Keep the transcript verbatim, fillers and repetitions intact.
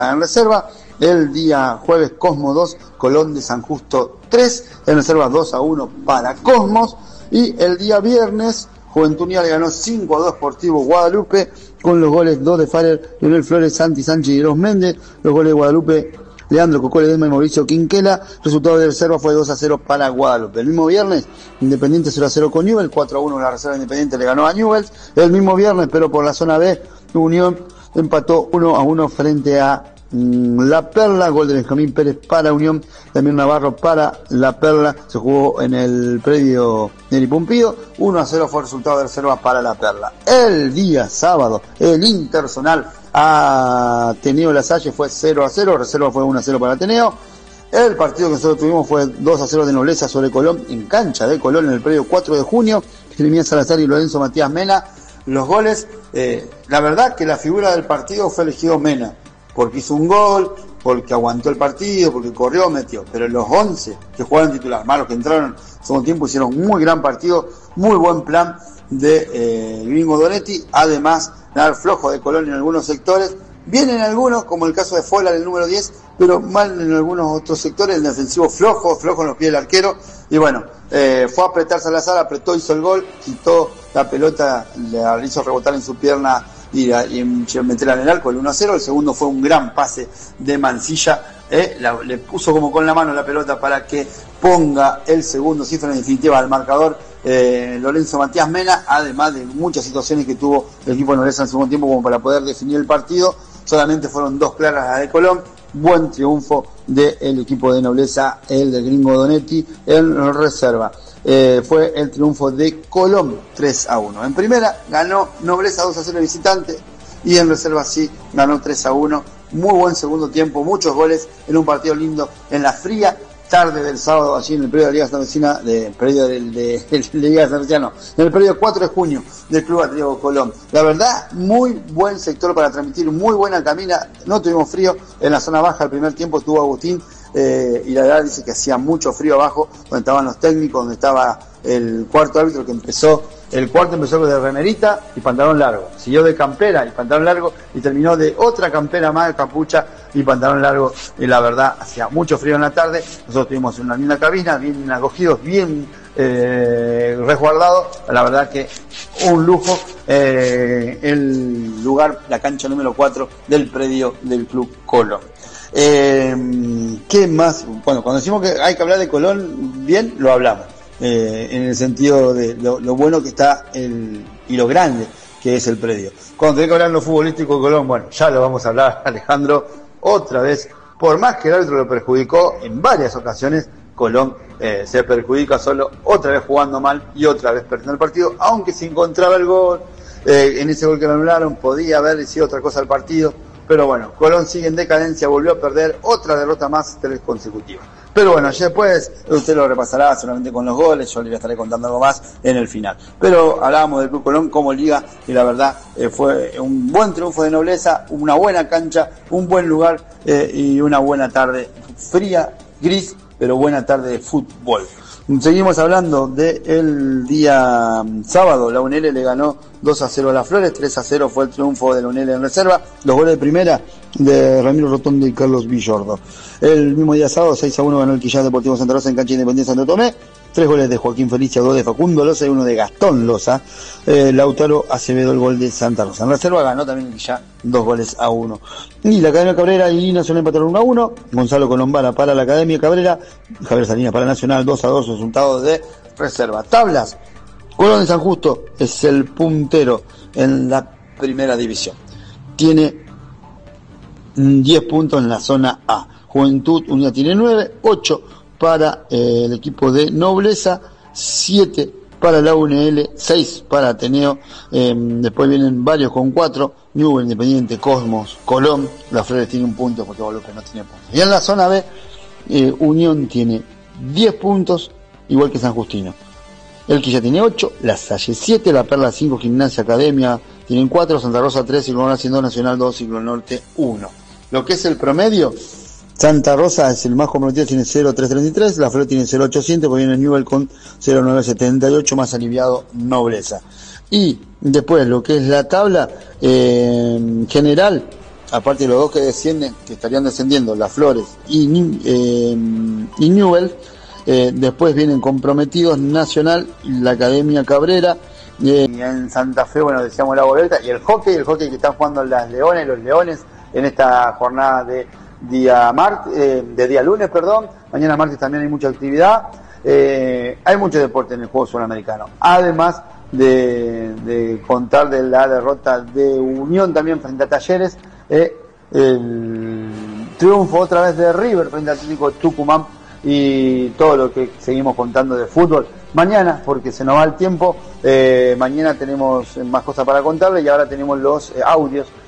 en reserva. El día jueves Cosmos dos, Colón de San Justo tres, en reserva dos a uno para Cosmos. Y el día viernes Juventud Unida le ganó cinco a dos Sportivo Guadalupe, con los goles dos de Farer, Leonel Flores, Santi Sánchez y Eros Méndez. Los goles de Guadalupe, Leandro Cocó Ledesma y Mauricio Quinquela. Resultado de reserva fue dos a cero para Guadalupe. El mismo viernes, Independiente cero a cero con Newell's, cuatro a uno la reserva Independiente le ganó a Newell's. El mismo viernes, pero por la zona B, Unión empató uno a uno frente a mm, La Perla. Gol de Benjamín Pérez para Unión, también Navarro para La Perla. Se jugó en el predio Neri Pumpido. uno a cero fue el resultado de reserva para La Perla. El día sábado, el Interzonal a Ateneo La Salle fue cero a cero, reserva fue uno a cero para Ateneo. El partido que nosotros tuvimos fue dos a cero de Nobleza sobre Colón, en cancha de Colón, en el predio cuatro de junio. Jeremías Salazar y Lorenzo Matías Mena. Los goles, eh, la verdad que la figura del partido fue elegido Mena, porque hizo un gol, porque aguantó el partido, porque corrió, metió. Pero los once que jugaron titular, más los que entraron en segundo tiempo, hicieron un muy gran partido, muy buen plan de eh, Gringo Donetti. Además, nada flojo de Colón en algunos sectores, bien en algunos, como el caso de Fola, el número diez, pero mal en algunos otros sectores. El defensivo flojo, flojo en los pies del arquero. Y bueno, eh, fue a apretar Salazar, apretó, hizo el gol, quitó la pelota, le hizo rebotar en su pierna y, y meterla en el arco, el uno a cero. El segundo fue un gran pase de Mancilla, eh, la, le puso como con la mano la pelota para que ponga el segundo, cifra en definitiva al marcador eh, Lorenzo Matías Mena, además de muchas situaciones que tuvo el equipo de Nobleza en el segundo tiempo como para poder definir el partido. Solamente fueron dos claras las de Colón. Buen triunfo del equipo de Nobleza, el de Gringo Donetti en reserva. Eh, fue el triunfo de Colón tres a uno. En primera ganó Nobleza dos a cero visitante, y en reserva sí ganó tres a uno. Muy buen segundo tiempo, muchos goles en un partido lindo en la fría tarde del sábado, allí en el predio de la Liga Santafesina, de predio del de, de, de Liga Santafesina, no, en el predio cuatro de junio del Club Atlético Colón. La verdad, muy buen sector para transmitir, muy buena camina, no tuvimos frío. En la zona baja el primer tiempo estuvo Agustín, eh, y la verdad dice que hacía mucho frío abajo, donde estaban los técnicos, donde estaba el cuarto árbitro, que empezó, el cuarto empezó de remerita y pantalón largo, siguió de campera y pantalón largo, y terminó de otra campera más, de capucha y pantalón largo. Y la verdad, hacía mucho frío en la tarde. Nosotros tuvimos una linda cabina, bien acogidos, bien eh, resguardados. La verdad que un lujo, eh, el lugar, la cancha número cuatro del predio del Club Colón. Eh, ¿Qué más? Bueno, cuando decimos que hay que hablar de Colón, bien, lo hablamos. Eh, en el sentido de lo, lo bueno que está el, y lo grande que es el predio. Cuando tenés que hablar en lo futbolístico de Colón, bueno, ya lo vamos a hablar, Alejandro, otra vez. Por más que el árbitro lo perjudicó en varias ocasiones, Colón eh, se perjudica solo, otra vez jugando mal y otra vez perdiendo el partido, aunque se encontraba el gol, eh, en ese gol que lo anularon, podía haber sido otra cosa el partido, pero bueno, Colón sigue en decadencia, volvió a perder, otra derrota más, tres consecutivas. Pero bueno, ya después usted lo repasará solamente con los goles, yo le estaré contando algo más en el final. Pero hablábamos del Club Colón como liga, y la verdad eh, fue un buen triunfo de Nobleza, una buena cancha, un buen lugar eh, y una buena tarde fría, gris, pero buena tarde de fútbol. Seguimos hablando del día sábado. La U N L le ganó dos a cero a Las Flores, tres a cero fue el triunfo de la U N L en reserva. Los goles de primera de Ramiro Rotondo y Carlos Villordo. El mismo día sábado, seis a uno ganó el Quillán Deportivo Santa Rosa en cancha Independiente Santo Tomé. Tres goles de Joaquín Felicia, dos de Facundo Loza y uno de Gastón Loza. Eh, Lautaro Acevedo el gol de Santa Rosa. En reserva ganó también el Quillán, dos goles a uno. Y la Academia Cabrera y Nacional empataron uno a uno. Gonzalo Colombana para la Academia Cabrera. Javier Salinas para Nacional, dos a dos, resultados de reserva. Tablas. Colón de San Justo es el puntero en la primera división. Tiene diez puntos en la zona A. Juventud Unida tiene nueve, ocho para eh, el equipo de Nobleza, siete para la U N L, seis para Ateneo, eh, después vienen varios con cuatro, Newell's, Independiente, Cosmos, Colón, Las Flores tiene un punto porque Guadalupe no tiene puntos. Y en la zona B, eh, Unión tiene diez puntos, igual que San Justino. El Quilla tiene ocho, La Salle siete, La Perla cinco, Gimnasia Academia tienen cuatro, Santa Rosa tres, Ciclo Norte Nacional dos, Ciclo Norte uno. Lo que es el promedio, Santa Rosa es el más comprometido, tiene cero coma trescientos treinta y tres, La Flor tiene cero coma ochocientos, pues viene Newell con cero coma novecientos setenta y ocho, más aliviado Nobleza. Y después lo que es la tabla eh, general, aparte de los dos que descienden, que estarían descendiendo, Las Flores y, eh, y Newell, eh, después vienen comprometidos Nacional y la Academia Cabrera. Eh, y en Santa Fe, bueno, decíamos la Volta, y el hockey, el hockey que están jugando las Leones, los Leones, en esta jornada de día martes, eh, de día lunes, perdón. Mañana martes también hay mucha actividad. Eh, hay mucho deporte en el juego sudamericano. Además de, de contar de la derrota de Unión también frente a Talleres, eh, el triunfo otra vez de River frente al Atlético Tucumán, y todo lo que seguimos contando de fútbol mañana, porque se nos va el tiempo. Eh, mañana tenemos más cosas para contarles, y ahora tenemos los eh, audios